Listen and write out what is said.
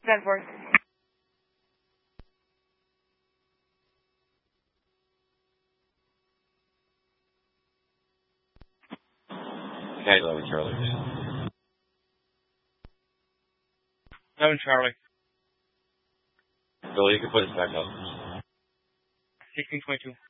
10-4. Okay, 11 Charlie. 11 Charlie. Billy, you can put us back up. 1622.